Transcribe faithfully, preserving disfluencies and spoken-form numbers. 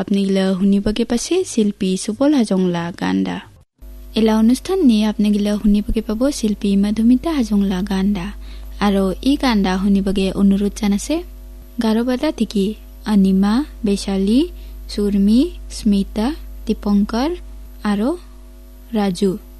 আপনাগিলা শুনিবগে পাছে শিল্পী সুবল হাজংলা গানডা। এলা অনুষ্ঠান নিয়ে আপনাগিলা শুনিবগে পাব শিল্পী মাধুমিতা হাজংলা গানডা। আৰু এই গানডা শুনিবগে অনুৰোধ জানাছে গাৰোবাদা থেকে অনিমা, বেশালী, সুৰমি, স্মিতা, দীপঙ্কৰ আৰু ৰাজু।